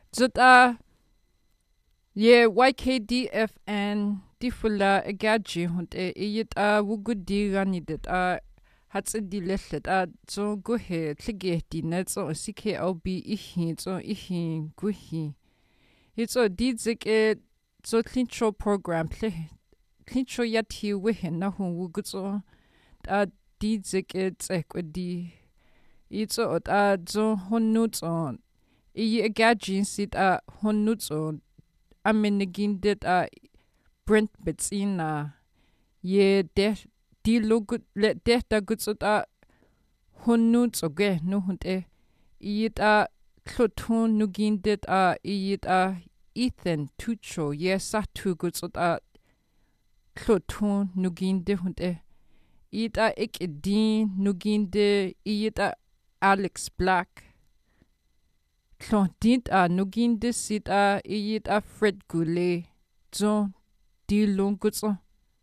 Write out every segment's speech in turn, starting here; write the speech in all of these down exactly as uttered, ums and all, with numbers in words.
Zuta ye Y K D F N difula agaji hunte iyit a wugudi ganidit a hats di lellet a zo guhe tlige di net so C K L B ihi zo ihi guhi. Hitso di zik e zo clincho program ple clincho yati wihin na hun wugutso a di zik e tsek di itso ot a zo honnuts on iyi agajin sit a honnuts on aminigin dit a Brent Betzina ye de di logut le de da gutsot a honnuts oge no hunte iyit a klotun nugin dit a iyit a Ethan Tucho ye satu gutsot a klotun nugin de hunte iyit a ik din nugin de iyit a Alex Black Klondint a nugin de sit a iyit a Fred Goulet zon di longutso.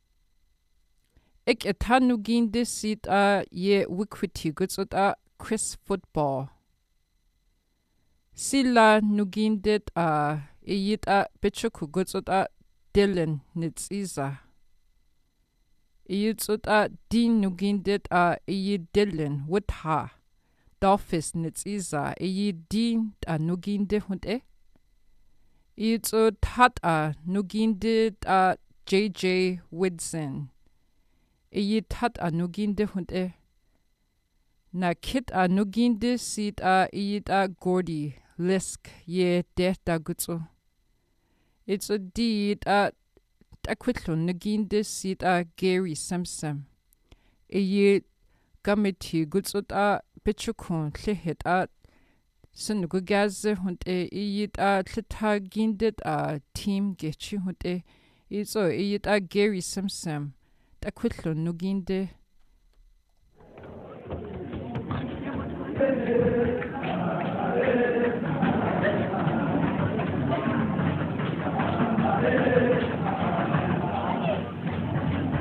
Ik etan nugin de sit a ye wikwiti gutsot a Chris Football. Sila nugin dit a iyit a bichuku gutsot a Dylan Nitziza. Iyit zot a din nugin dit a iyit Dylan Wutha. Dolphis Nitziza iyit din a nugin de hund e. Iyit zot hat a nugin dit a J J Widson. Iyit hat a nugin de hund e. Na kit a nugin de sit a iyit a Gordy Lisk ye de da gutso. It's a deed a takwitlo nugin de sit a Gary Simpson. Iyit gamiti gutsot a bichukun tlihit a sunugugaze hund e iyit a tlitagindit a team gechi hund e. It's o iyit a Gary Simpson takwitlo nugin de